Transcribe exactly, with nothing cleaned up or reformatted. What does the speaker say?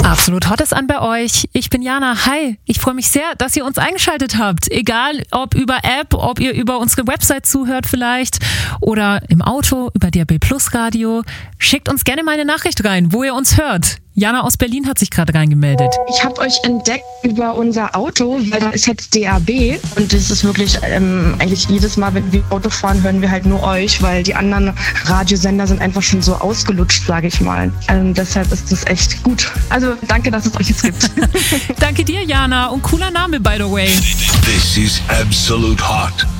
Absolut Hot ist an bei euch. Ich bin Jana. Hi. Ich freue mich sehr, dass ihr uns eingeschaltet habt. Egal, ob über App, ob ihr über unsere Website zuhört vielleicht oder im Auto über D A B Plus Radio. Schickt uns gerne mal eine Nachricht rein, wo ihr uns hört. Jana aus Berlin hat sich gerade reingemeldet. Ich habe euch entdeckt über unser Auto, weil da ist jetzt D A B und das ist wirklich ähm, eigentlich jedes Mal, wenn wir Auto fahren, hören wir halt nur euch, weil die anderen Radiosender sind einfach schon so ausgelutscht, sage ich mal. Ähm, deshalb ist das echt gut. Also danke, dass es euch jetzt gibt. Danke dir, Jana, und cooler Name, by the way. This is Absolute Hot.